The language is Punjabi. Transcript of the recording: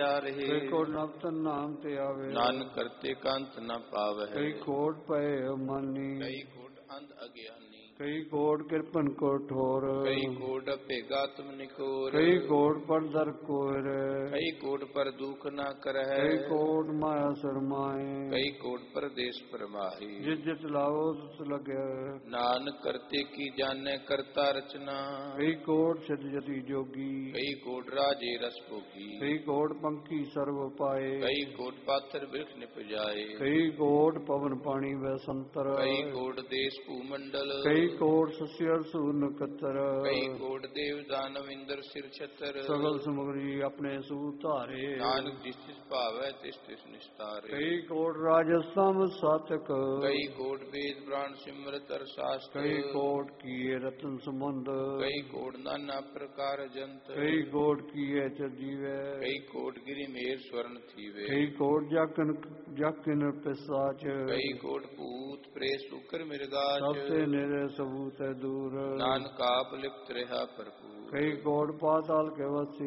ਰਹੇ। ਕਈ ਕੋਟ ਨਵਤਨ ਨਾਮ ਤੇ ਆਵੇ। ਨਾਨਕ ਕਰਤੇ ਕੰਤ ਨ ਪਾਵਹਿ। ਕਈ ਕੋਟ ਪਏ ਅਮਾਨੀ। ਕਈ ਕੋਟ ਅੰਧ ਅਗਿਆਨੀ। ਕਈ ਕੋਟ ਕਿਰਪਨ ਕੋਠੋਰ। ਕਈ ਕੋਟ ਭੇਗਾ ਤੁਮ ਨਿਕੋਰ। ਕਈ ਕੋਟ ਪਰ ਦਰ ਕੋਰ। ਕਈ ਕੋਟ ਪਰ ਦੁਖ ਨਾ ਕਰਹਿ। ਕਈ ਕੋਟ ਮਾਇਆ ਸਰਮਾਏ। ਕਈ ਕੋਟ ਪਰਦੇਸ ਪਰਮਾਹੀ। ਜਿਤ ਜਿਤ ਲਾਵੋ ਤਿਤ ਲਗਿਆ। ਨਾਨਕ ਕਰਤੇ ਕੀ ਜਾਣੈ ਕਰਤਾ ਰਚਨਾ। ਕਈ ਕੋਟ ਸਿਧ ਜਤੀ ਜੋਗੀ। ਕਈ ਕੋਟ ਰਾਜੇ ਰਸ ਭੋਗੀ। ਕਈ ਕੋਟ ਪੰਖੀ ਸਰਬ ਪਾਏ। ਕਈ ਕੋਟ ਪਾਥਰ ਬਿਰਖ ਨਿਪਜਾਏ। ਕਈ ਕੋਟ ਪਵਨ ਪਾਣੀ ਵੈ ਸੰਤਰ। ਕਈ ਕੋਟ ਦੇਸ ਭੂਮੰਡਲ। ਕਈ ਕੋਟ ਸਸਿਅਰ ਸੂਰ ਨਕਤਰ। ਕਈ ਕੋਟ ਦੇਵ ਦਾਨਵ ਇੰਦਰ ਸਿਰ ਛਤਰ। ਸਗਲ ਸਮਗਰੀ ਆਪਣੇ ਸੂਤ ਧਾਰੇ। ਨਾਨਕ ਜਿਸ ਤਿਸ ਭਾਵੈ ਤਿਸ ਤਿਸ ਨਿਸਤਾਰੇ। ਕਈ ਕੋਟ ਰਾਜਸਥਮ ਸਾਤਕ। ਕਈ ਕੋਟ ਵੇਦ ਪ੍ਰਾਣ ਸਿਮਰਤ ਅਰ ਸ਼ਾਸਤਰ। ਕਈ ਕੋਟ ਕੀਏ ਰਤਨ ਸੰਬੰਧ। ਕਈ ਕੋਟ ਨਾਨਾ ਪ੍ਰਕਾਰ ਜੰਤ। ਕਈ ਕੋਟ ਕੀਏ ਚਰਜੀਵੈ। ਕਈ ਕੋਟ ਗਿਰੀ ਮੇਰ ਸਵਰਨ ਥੀਵੇ। ਕਈ ਕੋਟ ਜਾਕਿਨ ਪਿਸਾਚ। ਕਈ ਕੋਟ ਭੂਤ ਪ੍ਰੇਤ ਸ਼ੂਕਰ ਮਿਰਗਾਚ। ਸਭ ਤੇ ਨਿਰੇ ਸਬੂਤ ਹੈ ਦੂਰ। ਨਾਨਕ ਆਪ ਲਿਪਤ ਰਿਹਾ ਭਰਪੂਰ। ਕਈ ਕੋਟ ਪਾਤਾਲ ਕੇ ਵਸੀ।